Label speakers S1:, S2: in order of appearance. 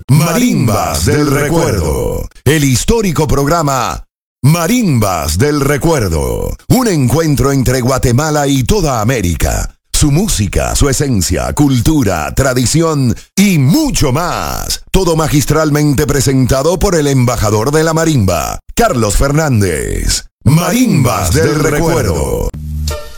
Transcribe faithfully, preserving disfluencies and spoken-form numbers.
S1: Marimbas del Recuerdo, el histórico programa Marimbas del Recuerdo, un encuentro entre Guatemala y toda América. Su música, su esencia, cultura, tradición y mucho más. Todo magistralmente presentado por el embajador de la marimba, Carlos Fernández. Marimbas del Recuerdo.